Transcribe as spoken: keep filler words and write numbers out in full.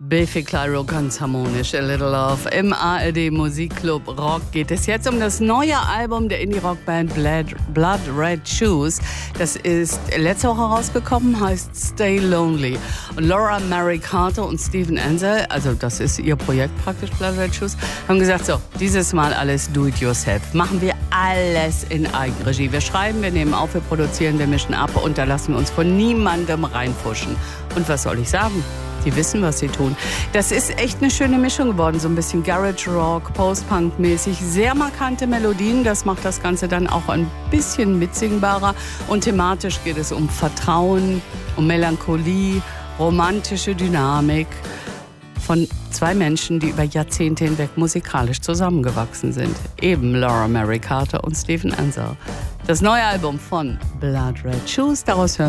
Biffy Clyro, ganz harmonisch, A Little Love. Im A R D Musikclub Rock geht es jetzt um das neue Album der Indie-Rock-Band Blood, Blood Red Shoes. Das ist letzte Woche rausgekommen, heißt Stay Lonely. Und Laura Mary Carter und Steven Ansel, also das ist ihr Projekt praktisch, Blood Red Shoes, haben gesagt, so, dieses Mal alles do-it-yourself. Machen wir alles in Eigenregie. Wir schreiben, wir nehmen auf, wir produzieren, wir mischen ab und da lassen wir uns von niemandem reinfuschen. Und was soll ich sagen? Die wissen, was sie tun. Das ist echt eine schöne Mischung geworden. So ein bisschen Garage Rock, Post-Punk-mäßig. Sehr markante Melodien. Das macht das Ganze dann auch ein bisschen mitsingbarer. Und thematisch geht es um Vertrauen, um Melancholie, romantische Dynamik von zwei Menschen, die über Jahrzehnte hinweg musikalisch zusammengewachsen sind. Eben Laura Mary Carter und Steven Ansel. Das neue Album von Blood Red Shoes. Daraus hören